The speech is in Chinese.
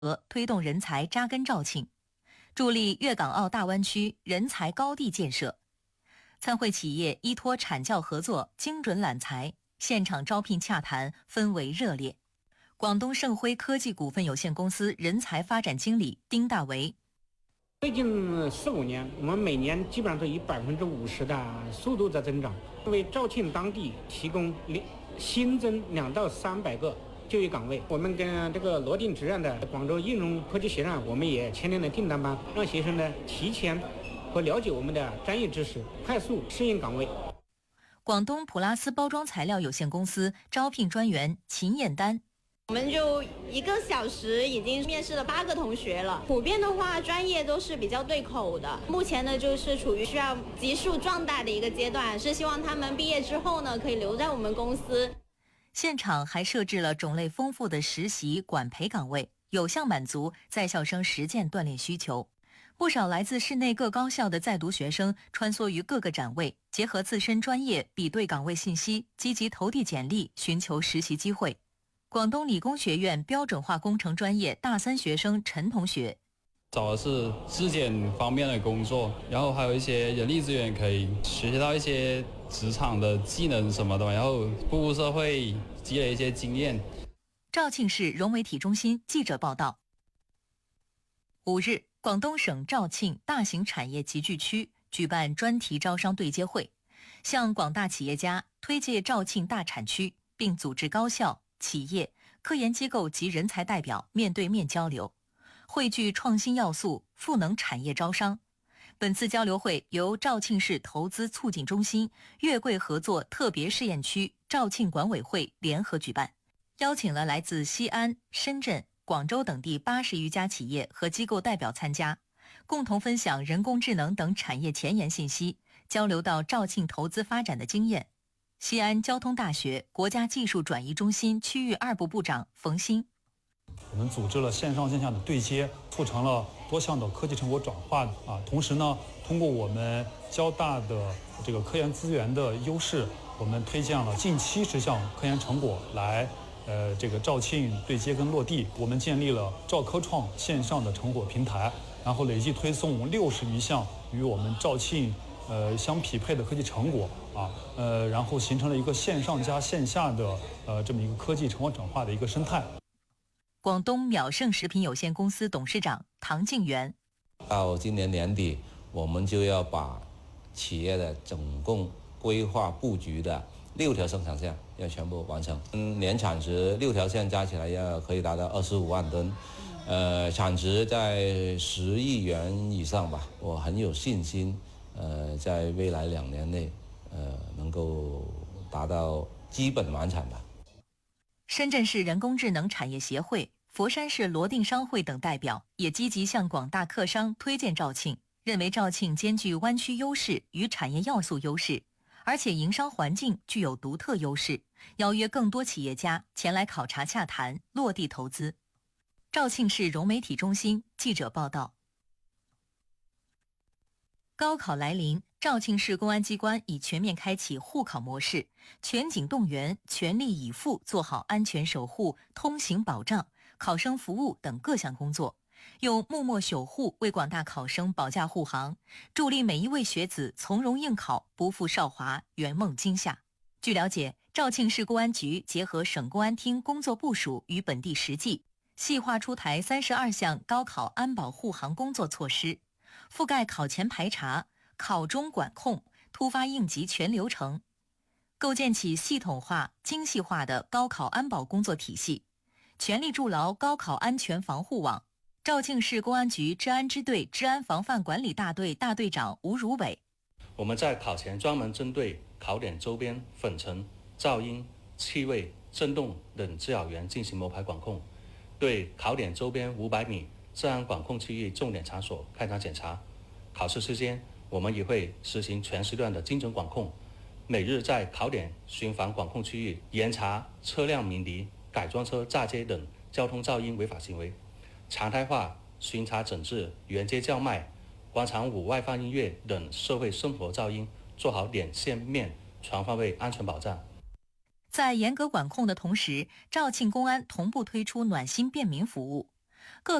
推动人才扎根肇庆，助力粤港澳大湾区人才高地建设。参会企业依托产教合作，精准揽才，现场招聘洽谈氛围热烈。广东盛辉科技股份有限公司人才发展经理丁大为： 最近4、5年，我们每年基本上都以50%的速度在增长，为肇庆当地提供新增200到300个就业岗位。我们跟这个罗定直院的广州应用科技学院，我们也签订了订单班，让学生呢提前和了解我们的专业知识，快速适应岗位。 广东普拉斯包装材料有限公司招聘专员秦燕丹： 我们就1个小时已经面试了8个同学了，普遍的话专业都是比较对口的。目前呢就是处于需要急速壮大的一个阶段，是希望他们毕业之后呢可以留在我们公司。 现场还设置了种类丰富的实习管培岗位，有效满足在校生实践锻炼需求。不少来自市内各高校的在读学生穿梭于各个展位，结合自身专业比对岗位信息，积极投递简历，寻求实习机会。广东理工学院标准化工程专业大3学生陈同学： 找的是质检方面的工作，然后还有一些人力资源可以学习到一些职场的技能什么的，然后步入社会积累一些经验。 肇庆市融媒体中心记者报道：5日，广东省肇庆大型产业集聚区举办专题招商对接会，向广大企业家推介肇庆大产区，并组织高校、企业、科研机构及人才代表面对面交流，汇聚创新要素，赋能产业招商。本次交流会由肇庆市投资促进中心、粤桂合作特别试验区肇庆管委会联合举办，邀请了来自西安、深圳、广州等地80余家企业和机构代表参加，共同分享人工智能等产业前沿信息，交流到肇庆投资发展的经验。西安交通大学国家技术转移中心区域2部部长冯鑫： 我们组织了线上线下的对接，促成了多项的科技成果转化同时呢，通过我们交大的这个科研资源的优势，我们推荐了近70项科研成果来这个肇庆对接跟落地。我们建立了肇科创线上的成果平台，然后累计推送60余项与我们肇庆相匹配的科技成果然后形成了一个线上加线下的这么一个科技成果转化的一个生态。 广东淼盛食品有限公司董事长唐静元： 到今年年底，我们就要把企业的总共规划布局的6条生产线要全部完成，年产值6条线加起来要可以达到25万吨，产值在10亿元以上吧。我很有信心，在未来2年内，能够达到基本完产吧。 深圳市人工智能产业协会、佛山市罗定商会等代表也积极向广大客商推荐肇庆，认为肇庆兼具湾区优势与产业要素优势，而且营商环境具有独特优势，邀约更多企业家前来考察洽谈，落地投资。肇庆市融媒体中心记者报道：高考来临，肇庆市公安机关已全面开启护考模式，全警动员，全力以赴做好安全守护、通行保障、考生服务等各项工作，用默默守护为广大考生保驾护航，助力每一位学子从容应考，不负韶华，圆梦今夏。据了解，肇庆市公安局结合省公安厅工作部署与本地实际，细化出台32项高考安保护航工作措施，覆盖考前排查、考中管控、突发应急全流程，构建起系统化、精细化的高考安保工作体系，全力筑牢高考安全防护网。肇庆市公安局治安支队治安防范管理大队大队长吴如伟： 我们在考前专门针对考点周边粉尘、噪音、气味、震动等滋扰源进行摸排管控，对考点周边500米治安管控区域重点场所开展检查。考试期间，我们也会实行全时段的精准管控，每日在考点巡防管控区域严查车辆鸣笛、改装车炸街等交通噪音违法行为，常态化巡查整治沿街叫卖、广场舞外放音乐等社会生活噪音，做好点线面全方位安全保障。 在严格管控的同时，肇庆公安同步推出暖心便民服务，